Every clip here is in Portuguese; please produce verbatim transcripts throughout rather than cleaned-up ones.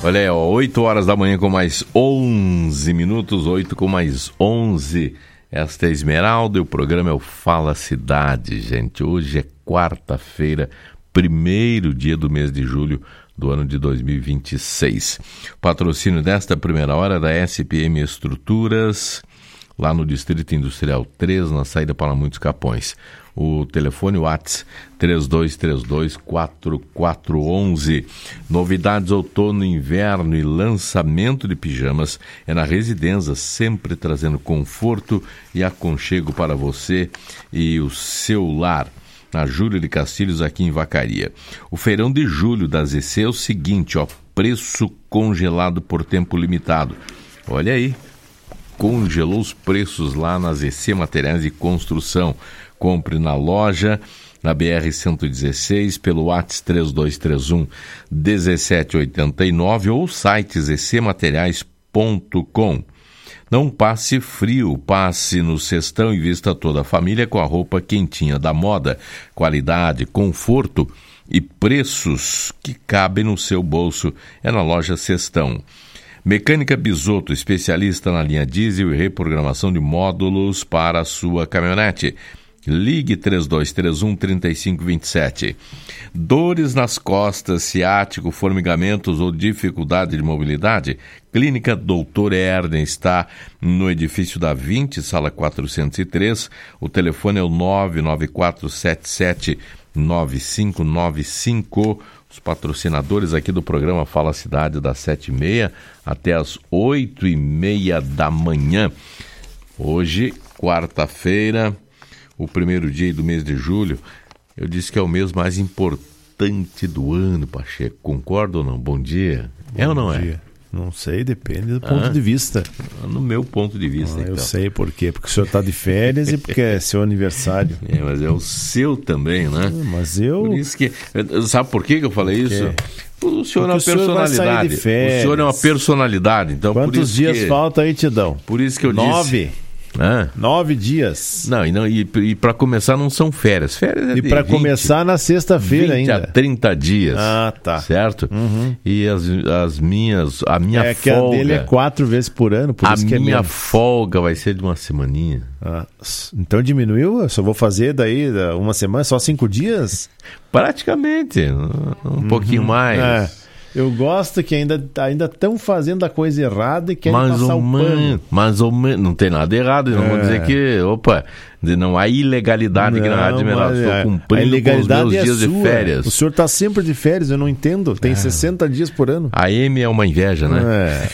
Olha aí, ó, oito horas da manhã com mais onze minutos, oito com mais onze. Esta é Esmeralda e o programa é o Fala Cidade, gente. Hoje é quarta-feira, primeiro dia do mês de julho do ano de dois mil e vinte e seis. O patrocínio desta primeira hora é da S P M Estruturas, lá no Distrito Industrial três, na saída para Muitos Capões. O telefone WhatsApp três dois três dois, quatro quatro um um. Novidades outono, inverno e lançamento de pijamas é na Residência, sempre trazendo conforto e aconchego para você e o seu lar. Na Júlio de Castilhos, aqui em Vacaria. O feirão de julho da Z C é o seguinte, ó, preço congelado por tempo limitado. Olha aí, congelou os preços lá na Z C Materiais de Construção. Compre na loja, na B R cento e dezesseis, pelo WhatsApp três dois três um, um sete oito nove ou site z c materiais ponto com. Não passe frio, passe no cestão e vista toda a família com a roupa quentinha da moda. Qualidade, conforto e preços que cabem no seu bolso. É na loja Cestão. Mecânica Bisotto, especialista na linha diesel e reprogramação de módulos para a sua caminhonete. Ligue três dois três um, três cinco dois sete. Dores nas costas, ciático, formigamentos ou dificuldade de mobilidade? Clínica doutor Erden está no edifício da vinte, sala quatrocentos e três. O telefone é o nove nove quatro sete sete nove cinco nove cinco. Os patrocinadores aqui do programa Fala Cidade, das sete e meia até as oito e meia da manhã. Hoje, quarta-feira, o primeiro dia do mês de julho. Eu disse que é o mês mais importante do ano, Pacheco. Concorda ou não? Bom dia. Bom é ou não dia. é? Não sei, depende do ponto ah, de vista. No meu ponto de vista, ah, então. Eu sei por quê. Porque o senhor está de férias e porque é seu aniversário. É, mas é o seu também, né? Ah, mas eu... Por isso que... Sabe por que eu falei por isso? O senhor é uma o senhor personalidade. O senhor é uma personalidade. Então, quantos por isso dias que... falta aí, Tidão? Por isso que eu Nove. disse... Ah. Nove dias. Não, e, não, e, e para começar não são férias. Férias é e para começar na sexta-feira ainda. vinte a trinta dias. Ah, tá. Certo? Uhum. E as, as minhas, a minha é folga... É que a dele é quatro vezes por ano, por a isso que é minha menos. folga vai ser de uma semaninha. Ah, então diminuiu? Eu só vou fazer daí uma semana, só cinco dias? Praticamente. Um, um uhum. pouquinho mais. É. Eu gosto que ainda ainda estão fazendo a coisa errada e querem mais passar ou o pano. Mais ou menos. Não tem nada errado. Não é. vou dizer que, opa, não há ilegalidade aqui na Rádio Esmeralda. Estou cumprindo a ilegalidade com os meus é dias sua. de férias. O senhor está sempre de férias, eu não entendo. Tem é. sessenta dias por ano. A M é uma inveja, né?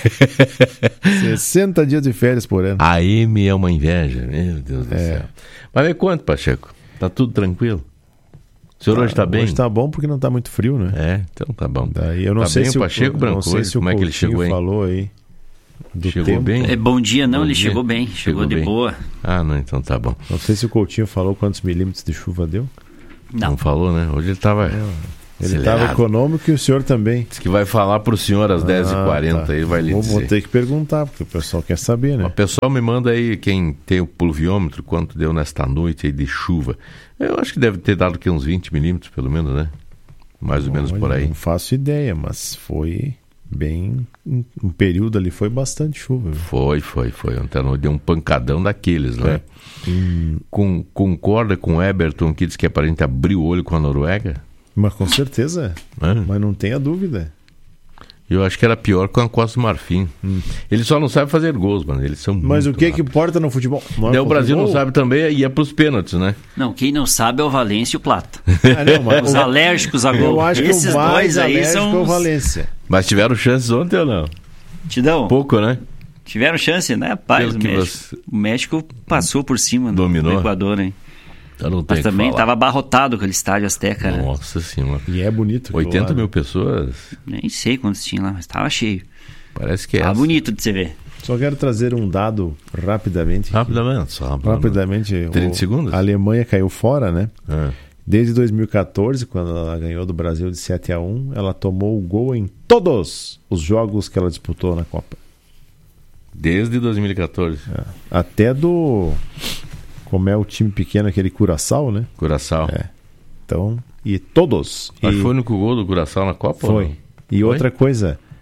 É. sessenta dias de férias por ano. A M é uma inveja. Meu Deus do é. céu. Mas me conta, Pacheco. Tá tudo tranquilo? O senhor tá, hoje está bem? Hoje está bom porque não está muito frio, né? É, então tá bom. Daí eu não tá sei bem se o Pacheco Branco, se como é que ele chegou aí? falou aí. Do chegou tempo. bem? É, bom dia, não, bom ele dia. chegou bem, chegou, chegou de bem. boa. Ah, não, então tá bom. Não sei se o Coutinho falou quantos milímetros de chuva deu. Não, não falou, né? Hoje ele estava... É, ele estava econômico e o senhor também. Diz que vai falar para o senhor às ah, dez e quarenta, tá. Aí vai lhe vou, dizer. Vou ter que perguntar, porque o pessoal quer saber, né? O pessoal me manda aí, quem tem o pluviômetro, quanto deu nesta noite aí de chuva. Eu acho que deve ter dado aqui uns vinte milímetros, pelo menos, né? Mais ou Olha, menos por aí. Não faço ideia, mas foi bem... Um período ali foi bastante chuva. Viu? Foi, foi, foi. Ontem deu um pancadão daqueles, né? É. Hum. Com, concorda com o Eberton que diz que é para a gente abrir o olho com a Noruega? Mas com certeza. É. Mas não tenha dúvida. Eu acho que era pior com a Costa do Marfim. Hum. Ele só não sabe fazer gols, mano. Eles são Mas muito o que rápidos. que importa no futebol? Não é o Brasil futebol? Não sabe também e é para os pênaltis, né? Não, quem não sabe é o Valência e o Plata. Ah, não, mas os alérgicos a gol. Eu acho Esses que o mais dois aí são é o Valência. Mas tiveram chances ontem ou não? Tidão. Pouco, né? Tiveram chance, né? Paz, o México. Você... o México passou por cima Dominou. do Equador, hein? Não Mas também estava abarrotado aquele estádio Azteca. Nossa senhora. E é bonito. oitenta mil pessoas. Nem sei quantos tinha lá, mas estava cheio. Parece que é. Tava bonito de você ver. Só quero trazer um dado rapidamente. Rapidamente, só rapidamente. trinta segundos. A Alemanha caiu fora, né? É. Desde dois mil e catorze, quando ela ganhou do Brasil de sete a um, ela tomou o gol em todos os jogos que ela disputou na Copa. Desde dois mil e catorze. É. Até do... Como é o time pequeno, aquele Curaçao, né? Curaçao. É. Então, e todos. Mas e... foi o único gol do Curaçao na Copa? Foi. E foi? outra coisa,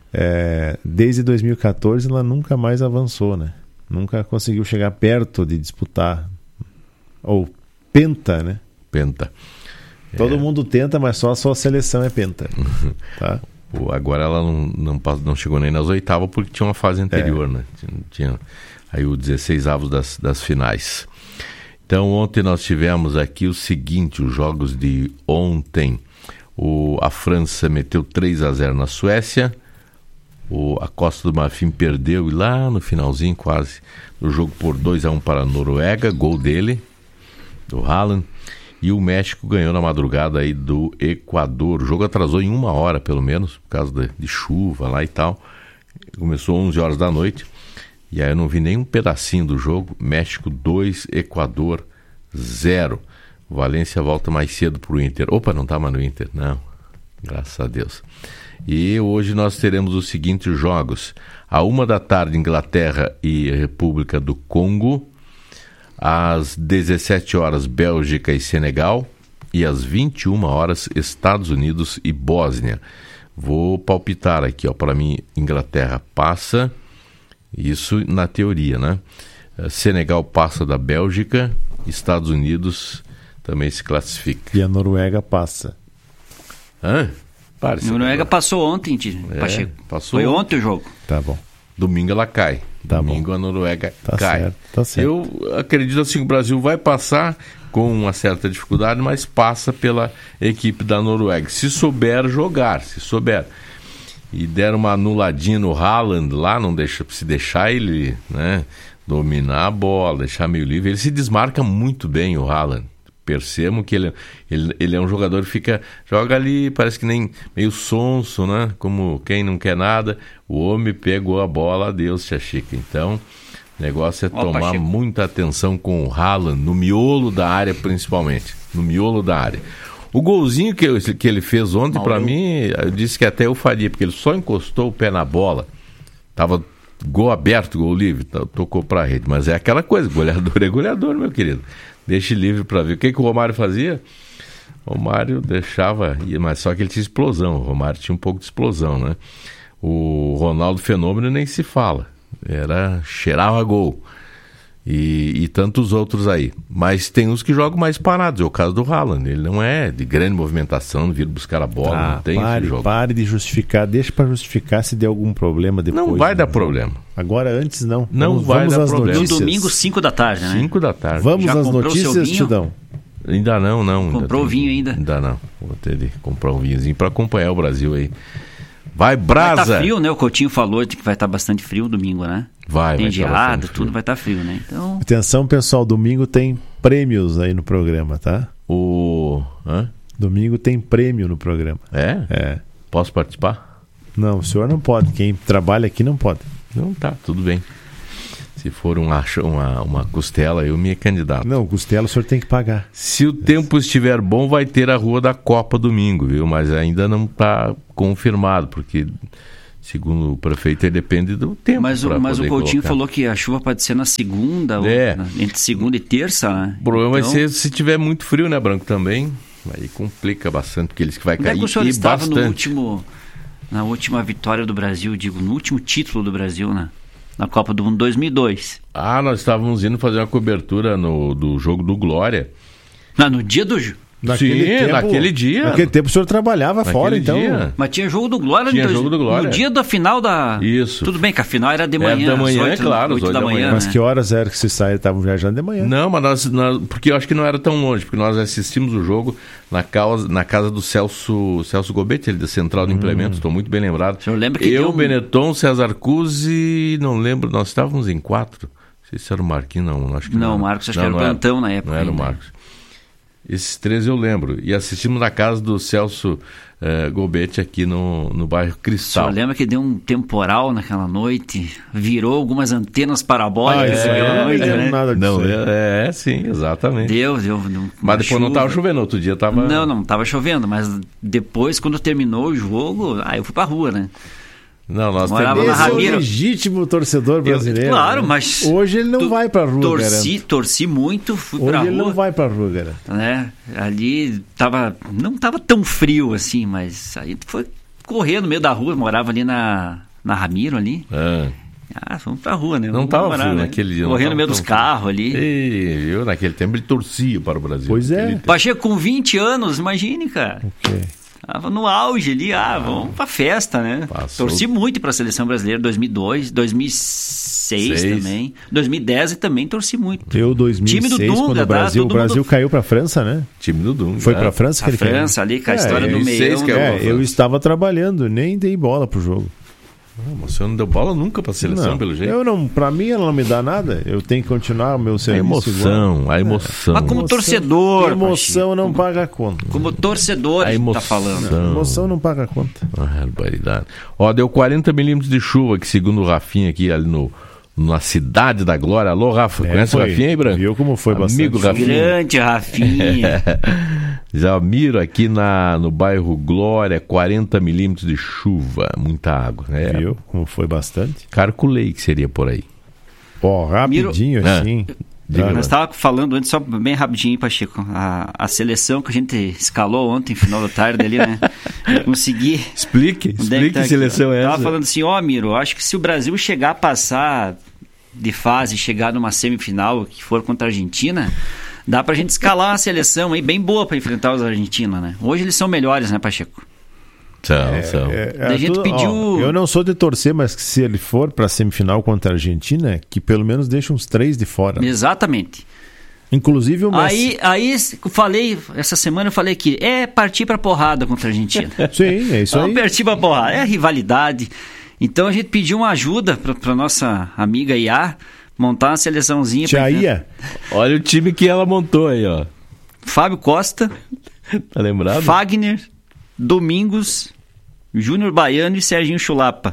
é, desde dois mil e catorze ela nunca mais avançou, né? Nunca conseguiu chegar perto de disputar. Ou penta, né? Penta. Todo é. mundo tenta, mas só a sua seleção é penta. Tá? Agora ela não, não, não chegou nem nas oitavas porque tinha uma fase anterior, é. né? Tinha, tinha aí o dezesseis avos das, das finais. Então ontem nós tivemos aqui o seguinte, os jogos de ontem. O, a França meteu três a zero na Suécia. O, a Costa do Marfim perdeu e lá no finalzinho quase do jogo por dois a um para a Noruega, gol dele, do Haaland. E o México ganhou na madrugada aí do Equador. O jogo atrasou em uma hora, pelo menos, por causa de, de chuva lá e tal. Começou onze horas da noite. E aí eu não vi nem um pedacinho do jogo. México dois, Equador zero. Valência volta mais cedo pro Inter. Opa, não tá mais no Inter. Não, graças a Deus. E hoje nós teremos os seguintes jogos. À uma da tarde, Inglaterra e República do Congo. Às dezessete horas, Bélgica e Senegal. E às vinte e uma horas, Estados Unidos e Bósnia. Vou palpitar aqui, ó. Para mim, Inglaterra passa. Isso na teoria, né? Senegal passa da Bélgica. Estados Unidos também se classifica. E a Noruega passa. Hã? A Noruega passou ontem, é, Pacheco. Passou Foi ontem o jogo. Tá bom. Domingo ela cai. Tá Domingo bom. a Noruega tá cai. Certo, tá certo. Eu acredito assim que o Brasil vai passar com uma certa dificuldade, mas passa pela equipe da Noruega. Se souber jogar, se souber. E der uma anuladinha no Haaland lá, não deixa, se deixar ele, né, dominar a bola, deixar meio livre. Ele se desmarca muito bem, o Haaland. Percebam que ele, ele, ele é um jogador que fica, joga ali, parece que nem meio sonso, né? Como quem não quer nada. O homem pegou a bola, adeus, tia Chica. Então, o negócio é Ó, tomar Pacheco. muita atenção com o Haaland, no miolo da área principalmente. No miolo da área. O golzinho que, eu, que ele fez ontem, para mim, eu disse que até eu faria, porque ele só encostou o pé na bola. Tava gol aberto, gol livre, tocou pra rede. Mas é aquela coisa, goleador é goleador, meu querido. Deixe livre para ver. O que, que o Romário fazia? O Romário deixava, mas só que ele tinha explosão. O Romário tinha um pouco de explosão, né? O Ronaldo Fenômeno nem se fala. Era, cheirava gol. E, e tantos outros aí. Mas tem uns que jogam mais parados. É o caso do Haaland. Ele não é de grande movimentação, vir buscar a bola. Ah, não tem pare, esse jogo. Pare de justificar. Deixa para justificar se der algum problema depois. Não vai né? dar problema. Agora, antes não. Não vamos, vai vamos dar às problema. notícias. No domingo, cinco da tarde, né? cinco da tarde. Vamos Já às comprou o seu notícias, vinho? Tidão? Ainda não, não. Comprou ainda o vinho ainda? Ainda não. Vou ter de comprar um vinhozinho para acompanhar o Brasil aí. Vai, Vai brasa! estar tá frio, né? O Coutinho falou de que vai estar tá bastante frio domingo, né? Vai, tem vai geado, tá tudo vai estar tá frio, né? Então... Atenção, pessoal, domingo tem prêmios aí no programa, tá? O... Hã? Domingo tem prêmio no programa. É? É. Posso participar? Não, o senhor não pode. Quem trabalha aqui não pode. Não, tá, tudo bem. Se for um, uma, uma costela, eu me candidato. Não, costela o senhor tem que pagar. Se o tempo estiver bom, vai ter a Rua da Copa domingo, viu? Mas ainda não está confirmado, porque, segundo o prefeito, ele depende do tempo. Mas o, mas o Coutinho colocar. falou que a chuva pode ser na segunda, É. ou na, entre segunda e terça, né? O problema então, vai ser se tiver muito frio, né, Branco, também. Aí complica bastante, porque eles que vai onde é cair que o senhor e estava bastante. no último, na última vitória do Brasil, digo, no último título do Brasil, né? Na Copa do Mundo dois mil e dois. Ah, nós estávamos indo fazer uma cobertura no, do jogo do Glória. Ah, no dia do... Naquele Sim, tempo, naquele dia. Naquele tempo o senhor trabalhava Naquele fora, então. dia. Mas tinha jogo do Glória. Tinha no, jogo do Glória. No dia da final da... Isso. Tudo bem que a final era de manhã. Era da manhã, às oito, claro, oito às oito da da manhã. manhã. Mas né? que horas era que vocês saíram? Estavam viajando de manhã. Não, mas nós, nós... Porque eu acho que não era tão longe, porque nós assistimos o jogo na, causa, na casa do Celso, Celso Gobete, ele da Central de Implementos, estou muito bem lembrado. O senhor lembra que eu, deu um- Benetton, César Cusi, não lembro, nós estávamos em quatro. Não sei se era o Marquinhos, não. Acho que Não, não, o Marcos, acho não, que era o não plantão na época Não era o ainda. Marcos. Esses três eu lembro. E assistimos na casa do Celso eh, Gobete aqui no, no bairro O Cristal. senhor lembra que deu um temporal naquela noite? Virou algumas antenas parabólicas Ah, naquela é, noite, é, né? nada disso Não, aí. é, é, sim, exatamente. Deu, deu. deu uma Mas depois não chuva. estava chovendo, outro dia estava... Não, não estava chovendo, mas depois, quando terminou o jogo, aí eu fui pra rua, né? Não, nós Morava temos... na Esse é o Ramiro. legítimo torcedor brasileiro. claro, né? mas... Hoje ele não tu- vai pra rua, torci, garanto. torci muito, fui Hoje pra ele rua. não vai pra rua, garanto. Né? Ali tava, não tava tão frio assim, mas aí foi correr no meio da rua, morava ali na, na Ramiro ali. Ah. Ah, fomos pra rua, né? Não estava frio né? naquele dia. Correndo no meio dos carros ali. E, eu, naquele tempo ele torcia para o Brasil. Pois é. Pacheco com vinte anos, imagine, cara. Ok. Tava no auge ali, ah, vamos pra festa, né? Passou. Torci muito pra Seleção Brasileira, dois mil e dois, dois mil e seis Seis. Também, dois mil e dez e também torci muito. Eu, dois mil e seis, time do Dunga, quando o Brasil, tá? o Brasil mundo... caiu pra França, né? Time do Dunga. Foi pra França que a ele França caiu. ali, com a é, história do meio. É, eu estava trabalhando, nem dei bola pro jogo. Não, mas você não deu bola nunca pra seleção, não, pelo jeito? Eu não, pra mim ela não me dá nada. Eu tenho que continuar o meu serviço. A emoção, igual. a emoção. Mas como emoção, torcedor. A emoção não como, paga a conta. Como torcedor, a emoção, tá falando. A emoção não paga a conta. Uma barbaridade. Ó, deu quarenta milímetros de chuva, que segundo o Rafinha aqui ali no. Na Cidade da Glória. Alô, Rafa. É, Conhece foi. o Rafinha aí, Branco? Viu como foi Amigo bastante. Rafinha. Grande Rafinha. Já miro aqui na, no bairro Glória, quarenta milímetros de chuva. Muita água. É. Viu como foi bastante? Calculei que seria por aí. Ó, rapidinho Miro... assim. Ah. Nós estávamos falando antes, só bem rapidinho, Pacheco. A, a seleção que a gente escalou ontem, final da tarde ali, né? Eu consegui. Explique, explique tá que seleção é essa. Estava falando assim, ó, oh, Miro, acho que se o Brasil chegar a passar de fase, chegar numa semifinal, que for contra a Argentina, dá pra gente escalar uma seleção aí bem boa para enfrentar os argentinos, né? Hoje eles são melhores, né, Pacheco? São, é, são. É, é, a gente tudo, pediu... ó, eu não sou de torcer, mas que se ele for para a semifinal contra a Argentina, que pelo menos deixe uns três de fora. Exatamente. Inclusive o Messi. Aí, aí eu falei, essa semana eu falei que é partir para porrada contra a Argentina. Sim, é isso aí. Vamos partir para porrada, é a rivalidade. Então a gente pediu uma ajuda para nossa amiga Iá montar uma seleçãozinha. Tia Ia. Olha o time que ela montou aí, ó. Fábio Costa. Tá lembrado? Fagner. Domingos, Júnior Baiano e Serginho Chulapa.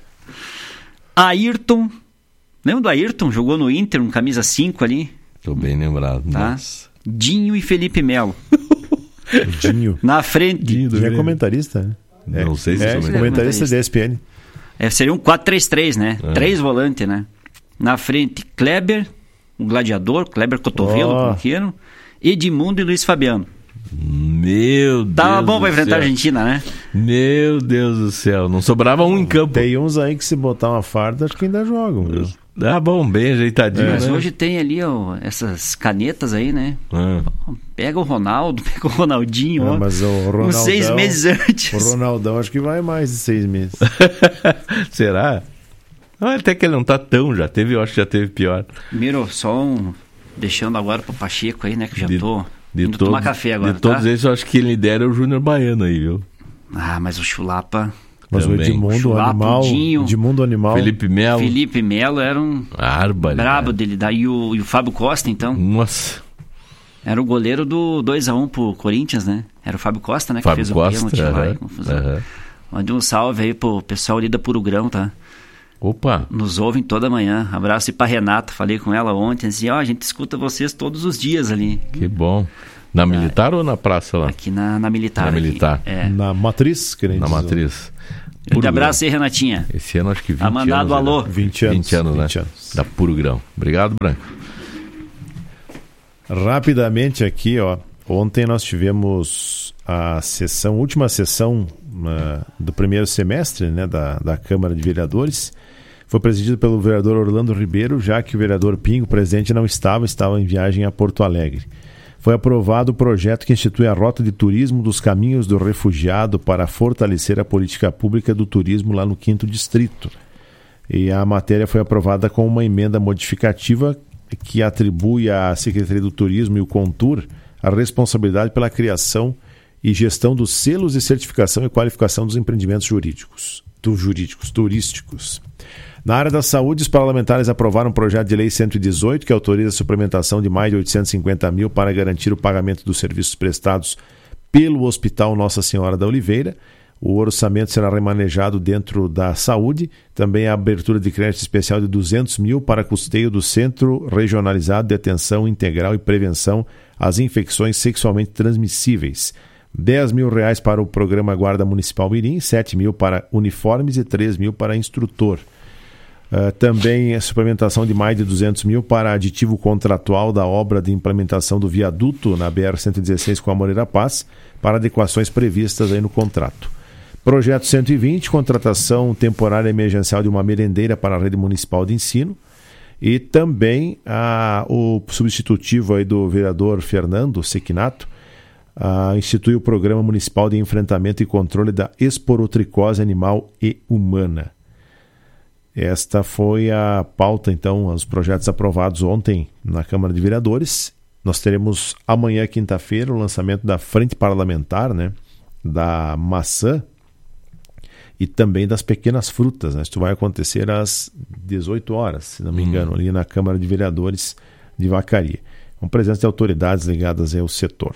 Ayrton, lembra do Ayrton? Jogou no Inter, um camisa cinco ali. Tô bem lembrado. Tá? Dinho e Felipe Melo. Dinho. Na frente. Dinho, Dinho é comentarista, né? Não sei se é, é comentarista, comentarista da E S P N. É, seria um quatro três três, né? É. Três volantes, né? Na frente, Kleber, o gladiador, Kleber Cotovelo, oh. Conqueiro, Edmundo e Luiz Fabiano. Meu Deus. Tava bom pra enfrentar a Argentina, né? Meu Deus do céu. Não sobrava um em campo. Tem uns aí que se botar uma farda, acho que ainda jogam, viu? Ah, bom, bem ajeitadinho. É. Mas né? hoje tem ali ó, essas canetas aí, né? Ah. Pega o Ronaldo, pega o Ronaldinho, é, ó. Mas o Ronaldão, uns seis meses antes. O Ronaldão acho que vai mais de seis meses. Será? Ah, até que ele não tá tão, já teve, eu acho que já teve pior. Miro, só um. Deixando agora pro Pacheco aí, né? Que já de, tô. De indo todos, tomar café agora. De todos tá? esses, eu acho que quem lidera é o Júnior Baiano aí, viu? Ah, mas o Chulapa. Mas também. o Edmundo, Chulapa, o animal. Dinho, Edmundo animal. Felipe Melo. Felipe Melo era um. Árvore. Brabo dele. Daí o, e o Fábio Costa, então. Nossa. Era o goleiro do dois a um pro Corinthians, né? Era o Fábio Costa, né? Que Fábio fez Costa, o pênalti uh-huh, lá e confusão. uh-huh. Mande um salve aí pro pessoal ali da Puro Grão, tá? Opa! Nos ouvem toda manhã. Abraço aí pra Renata, falei com ela ontem, assim, ó, oh, a gente escuta vocês todos os dias ali. Que bom. Na Militar ah, ou na praça lá? Aqui na, na Militar. Na aqui. Militar. É. Na Matriz, querendo Na dizer. Matriz. Um abraço aí, Renatinha. Esse ano acho que vinte anos. Tá mandado alô. vinte anos. vinte anos, né? vinte anos. Da Puro Grão. Obrigado, Branco. Rapidamente aqui, ó. Ontem nós tivemos a sessão, última sessão uh, do primeiro semestre, né, da, da Câmara de Vereadores. Foi presidido pelo vereador Orlando Ribeiro, já que o vereador Pingo, presidente, não estava, estava em viagem a Porto Alegre. Foi aprovado o projeto que institui a Rota de Turismo dos Caminhos do Refugiado para fortalecer a política pública do turismo lá no quinto Distrito. E a matéria foi aprovada com uma emenda modificativa que atribui à Secretaria do Turismo e o Contur a responsabilidade pela criação e gestão dos selos de certificação e qualificação dos empreendimentos jurídicos, dos jurídicos turísticos. Na área da saúde, os parlamentares aprovaram um projeto de lei cento e dezoito que autoriza a suplementação de mais de oitocentos e cinquenta mil para garantir o pagamento dos serviços prestados pelo Hospital Nossa Senhora da Oliveira. O orçamento será remanejado dentro da saúde. Também a abertura de crédito especial de duzentos mil para custeio do Centro Regionalizado de Atenção Integral e Prevenção às Infecções Sexualmente Transmissíveis. dez mil reais para o programa Guarda Municipal Mirim, sete mil para uniformes e três mil para instrutor. Uh, também a suplementação de mais de duzentos mil para aditivo contratual da obra de implementação do viaduto na B R cento e dezesseis com a Moreira Paz, para adequações previstas aí no contrato. Projeto cento e vinte, contratação temporária emergencial de uma merendeira para a rede municipal de ensino. E também a, o substitutivo aí do vereador Fernando Sequinato a, institui o Programa Municipal de Enfrentamento e Controle da Esporotricose Animal e Humana. Esta foi a pauta, então, os projetos aprovados ontem na Câmara de Vereadores. Nós teremos amanhã, quinta-feira, o lançamento da Frente Parlamentar, né, da maçã e também das pequenas frutas, né? Isso vai acontecer às dezoito horas, se não me engano, ali na Câmara de Vereadores de Vacaria, com presença de autoridades ligadas ao setor.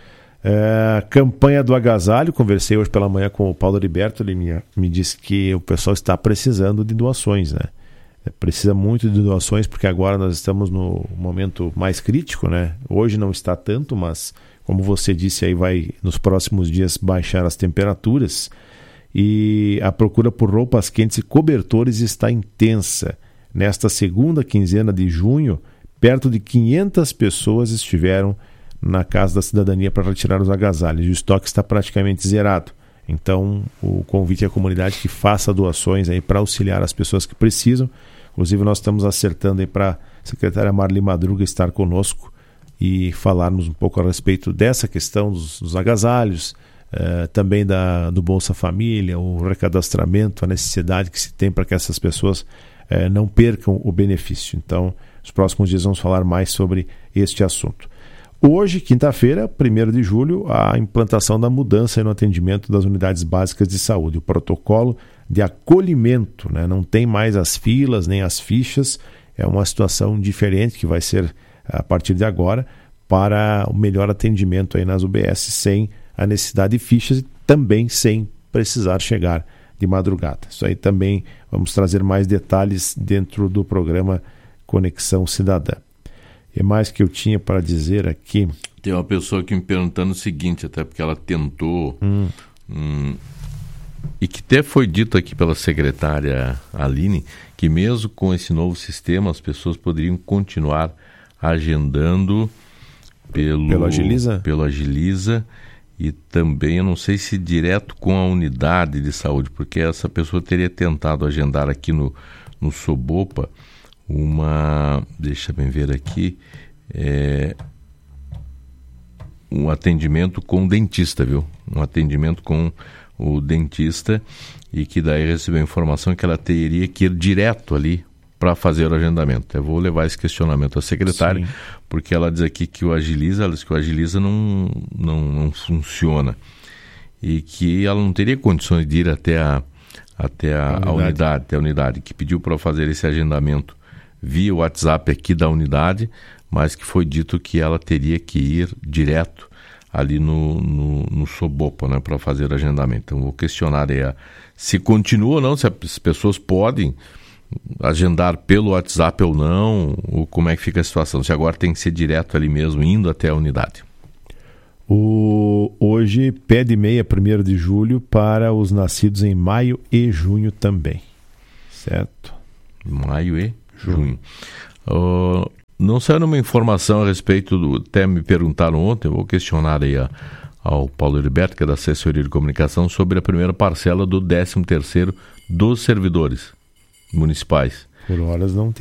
É, campanha do agasalho, conversei hoje pela manhã com o Paulo Heriberto, ele me, me disse que o pessoal está precisando de doações, né? É, precisa muito de doações porque agora nós estamos no momento mais crítico, né? Hoje não está tanto, mas como você disse, aí vai nos próximos dias baixar as temperaturas. E a procura por roupas quentes e cobertores está intensa. Nesta segunda quinzena de junho, perto de quinhentas pessoas estiveram na Casa da Cidadania para retirar os agasalhos. O estoque está praticamente zerado. Então, o convite à comunidade que faça doações aí para auxiliar as pessoas que precisam. Inclusive, nós estamos acertando aí para a secretária Marli Madruga estar conosco e falarmos um pouco a respeito dessa questão dos, dos agasalhos, Uh, também da, do Bolsa Família, o recadastramento, a necessidade que se tem para que essas pessoas uh, não percam o benefício. Então, nos próximos dias vamos falar mais sobre este assunto. Hoje, quinta-feira, primeiro de julho, a implantação da mudança no atendimento das unidades básicas de saúde, o protocolo de acolhimento, né? Não tem mais as filas nem as fichas, é uma situação diferente que vai ser a partir de agora para o melhor atendimento aí nas U B S sem a necessidade de fichas e também sem precisar chegar de madrugada. Isso aí também vamos trazer mais detalhes dentro do programa Conexão Cidadã. E mais que eu tinha para dizer aqui... Tem uma pessoa aqui me perguntando o seguinte, até porque ela tentou, hum. Hum, e que até foi dito aqui pela secretária Aline, que mesmo com esse novo sistema as pessoas poderiam continuar agendando pelo, pelo Agiliza? Pelo Agiliza. E também, eu não sei se direto com a unidade de saúde, porque essa pessoa teria tentado agendar aqui no, no Sobopa uma, deixa eu ver aqui, é, um atendimento com o dentista, viu? Um atendimento com o dentista e que daí recebeu a informação que ela teria que ir direto ali para fazer o agendamento. Eu vou levar esse questionamento à secretária, sim, porque ela diz aqui que o Agiliza, ela diz que o Agiliza não, não, não funciona e que ela não teria condições de ir até a, até a, a, unidade. a unidade, até a unidade, que pediu para fazer esse agendamento via WhatsApp aqui da unidade, mas que foi dito que ela teria que ir direto ali no, no, no Sobopa, né, para fazer o agendamento. Então vou questionar aí a, se continua ou não, se as pessoas podem agendar pelo WhatsApp ou não, ou como é que fica a situação, se agora tem que ser direto ali mesmo, indo até a unidade. O, hoje, pé de meia, primeiro de julho, para os nascidos em maio e junho também, certo? Maio e junho. Uh, não saiu nenhuma informação a respeito do, até me perguntaram ontem, eu vou questionar aí a, ao Paulo Heriberto, que é da assessoria de comunicação, sobre a primeira parcela do décimo terceiro dos servidores municipais. Por horas não